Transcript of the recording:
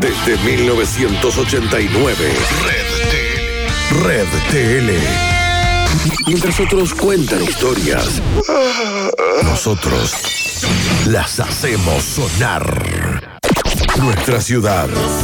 desde 1989. Red TL. Mientras otros cuentan historias, nosotros las hacemos sonar. Nuestra ciudad,